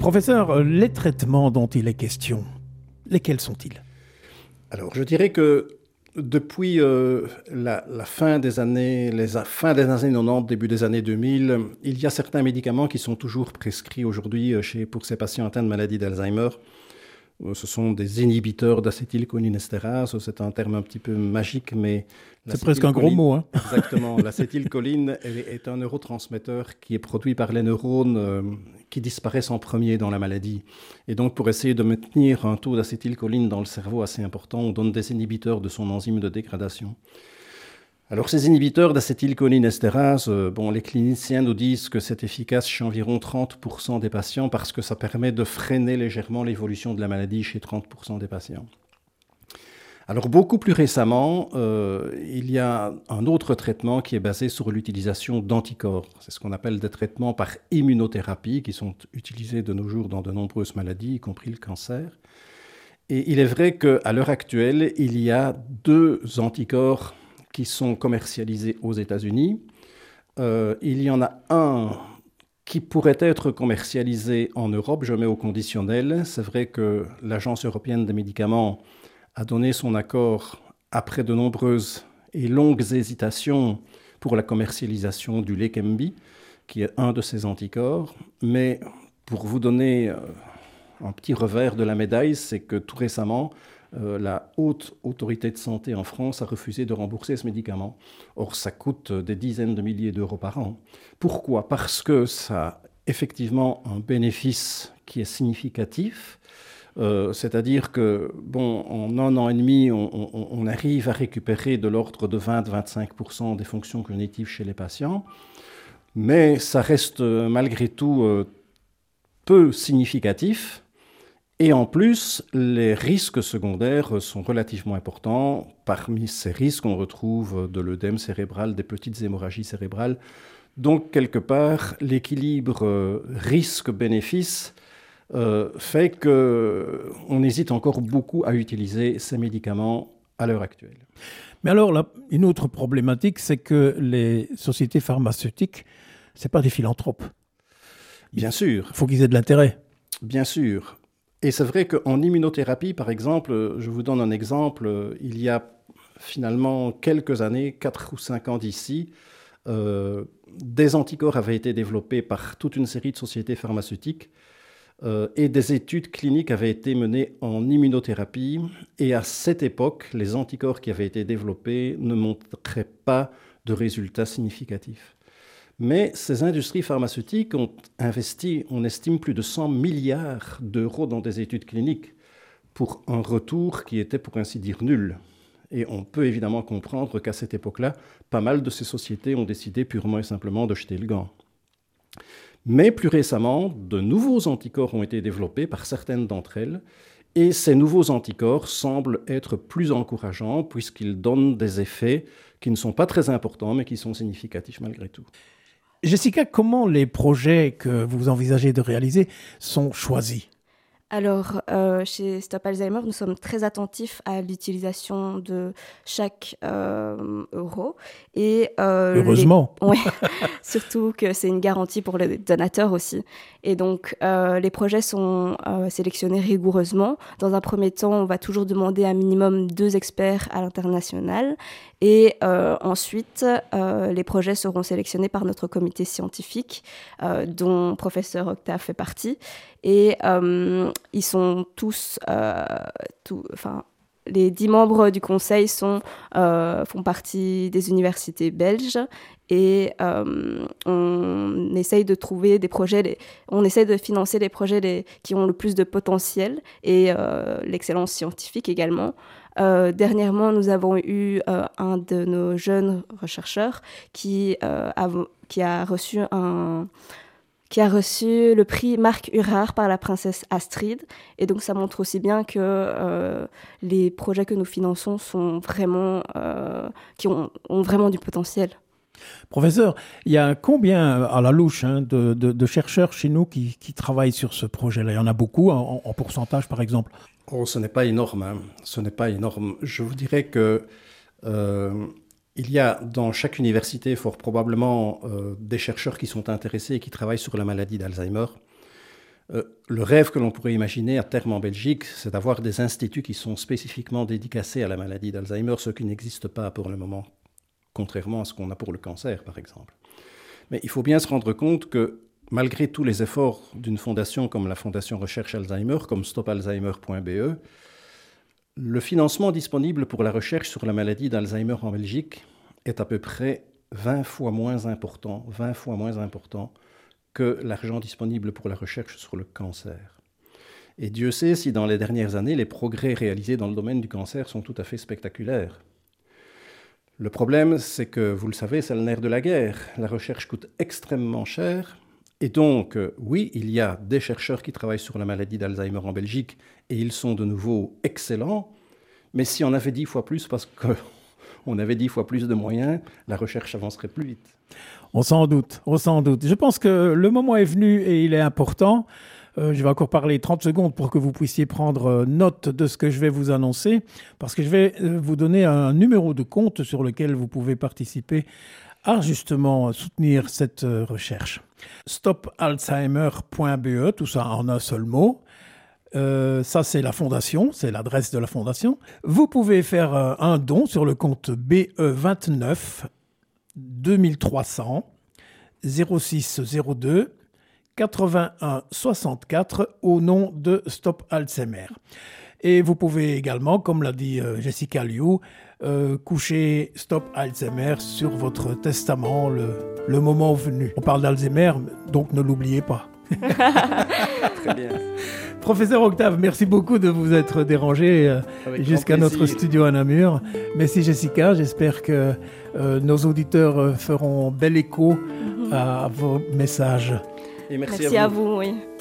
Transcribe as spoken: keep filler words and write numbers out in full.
Professeur, les traitements dont il est question, lesquels sont-ils ? Alors, je dirais que depuis euh, la, la fin des années, les a, fin des années quatre-vingt-dix, début des années deux mille, il y a certains médicaments qui sont toujours prescrits aujourd'hui chez, pour ces patients atteints de maladie d'Alzheimer. Ce sont des inhibiteurs d'acétylcholinestérase. C'est un terme un petit peu magique, mais... C'est presque un gros mot, hein. Exactement. L'acétylcholine est un neurotransmetteur qui est produit par les neurones euh, qui disparaissent en premier dans la maladie. Et donc, pour essayer de maintenir un taux d'acétylcholine dans le cerveau assez important, on donne des inhibiteurs de son enzyme de dégradation. Alors, ces inhibiteurs d'acétylcholinestérase, euh, bon, les cliniciens nous disent que c'est efficace chez environ trente pour cent des patients parce que ça permet de freiner légèrement l'évolution de la maladie chez trente pour cent des patients. Alors, beaucoup plus récemment, euh, il y a un autre traitement qui est basé sur l'utilisation d'anticorps. C'est ce qu'on appelle des traitements par immunothérapie qui sont utilisés de nos jours dans de nombreuses maladies, y compris le cancer. Et il est vrai qu'à l'heure actuelle, il y a deux anticorps qui sont commercialisés aux États-Unis. Euh, il y en a un qui pourrait être commercialisé en Europe, je mets au conditionnel. C'est vrai que l'Agence européenne des médicaments a donné son accord après de nombreuses et longues hésitations pour la commercialisation du Leqembi, qui est un de ces anticorps. Mais pour vous donner un petit revers de la médaille, c'est que tout récemment, euh, la haute autorité de santé en France a refusé de rembourser ce médicament. Or, ça coûte des dizaines de milliers d'euros par an. Pourquoi ? Parce que ça a effectivement un bénéfice qui est significatif. Euh, c'est-à-dire que, bon, en un an et demi, on, on, on arrive à récupérer de l'ordre de vingt à vingt-cinq pour cent des fonctions cognitives chez les patients, mais ça reste malgré tout euh, peu significatif. Et en plus, les risques secondaires sont relativement importants. Parmi ces risques, on retrouve de l'œdème cérébral, des petites hémorragies cérébrales. Donc, quelque part, l'équilibre euh, risque-bénéfice Euh, fait qu'on hésite encore beaucoup à utiliser ces médicaments à l'heure actuelle. Mais alors, là, une autre problématique, c'est que les sociétés pharmaceutiques, ce n'est pas des philanthropes. Bien sûr. Il faut qu'ils aient de l'intérêt. Bien sûr. Et c'est vrai qu'en immunothérapie, par exemple, je vous donne un exemple, il y a finalement quelques années, quatre ou cinq ans d'ici, euh, des anticorps avaient été développés par toute une série de sociétés pharmaceutiques. Euh, et des études cliniques avaient été menées en immunothérapie. Et à cette époque, les anticorps qui avaient été développés ne montraient pas de résultats significatifs. Mais ces industries pharmaceutiques ont investi, on estime, plus de cent milliards d'euros dans des études cliniques pour un retour qui était, pour ainsi dire, nul. Et on peut évidemment comprendre qu'à cette époque-là, pas mal de ces sociétés ont décidé purement et simplement de jeter le gant. Mais plus récemment, de nouveaux anticorps ont été développés par certaines d'entre elles, et ces nouveaux anticorps semblent être plus encourageants puisqu'ils donnent des effets qui ne sont pas très importants, mais qui sont significatifs malgré tout. Jessica, comment les projets que vous envisagez de réaliser sont choisis ? Alors, euh, chez Stop Alzheimer, nous sommes très attentifs à l'utilisation de chaque euh, euro. Et, euh, Heureusement. Les... Ouais, surtout que c'est une garantie pour les donateurs aussi. Et donc, euh, les projets sont euh, sélectionnés rigoureusement. Dans un premier temps, on va toujours demander un minimum deux experts à l'international. Et euh, ensuite, euh, les projets seront sélectionnés par notre comité scientifique, euh, dont professeur Octave fait partie. Et euh, ils sont tous, euh, tout, enfin, les dix membres du conseil sont, euh, font partie des universités belges. Et euh, on essaye de trouver des projets, les, on essaye de financer les projets les, qui ont le plus de potentiel et euh, l'excellence scientifique également. Euh, dernièrement, nous avons eu euh, un de nos jeunes chercheurs qui, euh, a, qui, a reçu un, qui a reçu le prix Marc Urard par la princesse Astrid. Et donc, ça montre aussi bien que euh, les projets que nous finançons sont vraiment, euh, qui ont, ont vraiment du potentiel. Professeur, il y a combien à la louche hein, de, de, de chercheurs chez nous qui, qui travaillent sur ce projet-là ? Il y en a beaucoup, en, en pourcentage par exemple ? Oh, ce n'est pas énorme, hein. Ce n'est pas énorme. Je vous dirais que euh, il y a dans chaque université fort probablement euh, des chercheurs qui sont intéressés et qui travaillent sur la maladie d'Alzheimer. Euh, le rêve que l'on pourrait imaginer à terme en Belgique, c'est d'avoir des instituts qui sont spécifiquement dédicacés à la maladie d'Alzheimer, ce qui n'existe pas pour le moment, contrairement à ce qu'on a pour le cancer, par exemple. Mais il faut bien se rendre compte que malgré tous les efforts d'une fondation comme la Fondation Recherche Alzheimer, comme stop alzheimer point b e, le financement disponible pour la recherche sur la maladie d'Alzheimer en Belgique est à peu près vingt fois moins important, vingt fois moins important que l'argent disponible pour la recherche sur le cancer. Et Dieu sait si dans les dernières années, les progrès réalisés dans le domaine du cancer sont tout à fait spectaculaires. Le problème, c'est que, vous le savez, c'est le nerf de la guerre. La recherche coûte extrêmement cher. Et donc, euh, oui, il y a des chercheurs qui travaillent sur la maladie d'Alzheimer en Belgique et ils sont de nouveau excellents. Mais si on avait dix fois plus, parce qu'on avait dix fois plus de moyens, la recherche avancerait plus vite. On s'en doute, on s'en doute. Je pense que le moment est venu et il est important. Euh, je vais encore parler trente secondes pour que vous puissiez prendre note de ce que je vais vous annoncer, parce que je vais vous donner un numéro de compte sur lequel vous pouvez participer à justement soutenir cette recherche. stop alzheimer point b e, tout ça en un seul mot. Euh, ça, c'est la fondation, c'est l'adresse de la fondation. Vous pouvez faire un don sur le compte B E vingt-neuf deux trois zéro zéro zéro six zéro deux quatre-vingt-un soixante-quatre au nom de Stop Alzheimer. Et vous pouvez également, comme l'a dit euh, Jessica Liu, euh, coucher Stop Alzheimer sur votre testament le, le moment venu. On parle d'Alzheimer, donc ne l'oubliez pas. Très bien. Professeur Octave, merci beaucoup de vous être dérangé euh, jusqu'à notre studio à Namur. Merci Jessica, j'espère que euh, nos auditeurs euh, feront bel écho mm-hmm. à vos messages. Et merci, merci à vous. À vous oui.